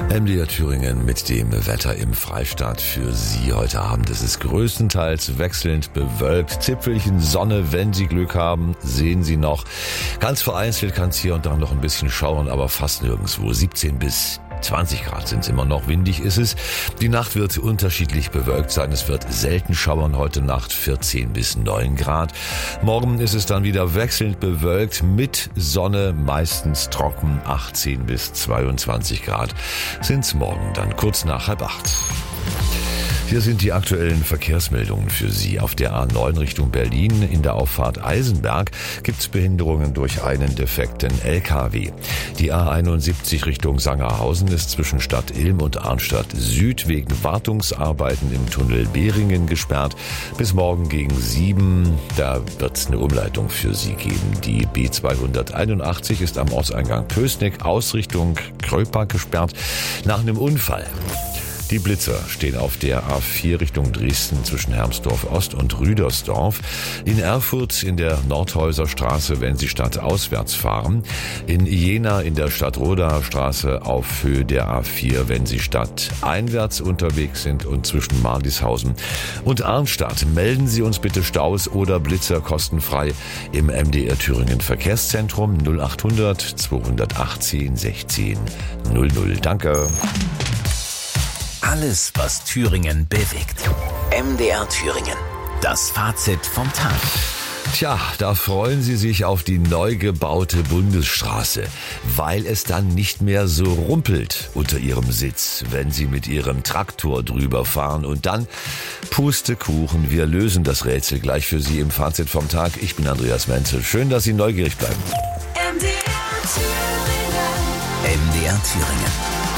MDR Thüringen mit dem Wetter im Freistaat für Sie heute Abend. Es ist größtenteils wechselnd bewölkt. Zipfelchen Sonne, wenn Sie Glück haben, sehen Sie noch. Ganz vereinzelt kann es hier und da noch ein bisschen schauern, aber fast nirgendwo. 17 bis 20 Grad sind es immer noch, windig ist es. Die Nacht wird unterschiedlich bewölkt sein. Es wird selten schauern heute Nacht, 14 bis 9 Grad. Morgen ist es dann wieder wechselnd bewölkt mit Sonne, meistens trocken, 18 bis 22 Grad sind's morgen, dann kurz nach 7:30. Hier sind die aktuellen Verkehrsmeldungen für Sie. Auf der A9 Richtung Berlin in der Auffahrt Eisenberg gibt es Behinderungen durch einen defekten LKW. Die A71 Richtung Sangerhausen ist zwischen Stadt Ilm und Arnstadt Süd wegen Wartungsarbeiten im Tunnel Behringen gesperrt. Bis morgen gegen 7, da wird es eine Umleitung für Sie geben. Die B281 ist am Ortseingang Pößneck Ausrichtung Kröper gesperrt nach einem Unfall. Die Blitzer stehen auf der A4 Richtung Dresden zwischen Hermsdorf Ost und Rüdersdorf. In Erfurt in der Nordhäuser Straße, wenn Sie stadtauswärts fahren. In Jena in der Stadtroder Straße auf Höhe der A4, wenn Sie stadteinwärts unterwegs sind und zwischen Marlishausen und Arnstadt. Melden Sie uns bitte Staus oder Blitzer kostenfrei im MDR Thüringen Verkehrszentrum 0800 218 16 00. Danke. Alles, was Thüringen bewegt. MDR Thüringen. Das Fazit vom Tag. Tja, da freuen Sie sich auf die neu gebaute Bundesstraße, weil es dann nicht mehr so rumpelt unter Ihrem Sitz, wenn Sie mit Ihrem Traktor drüber fahren. Und dann Pustekuchen, wir lösen das Rätsel gleich für Sie im Fazit vom Tag. Ich bin Andreas Menzel. Schön, dass Sie neugierig bleiben. MDR Thüringen.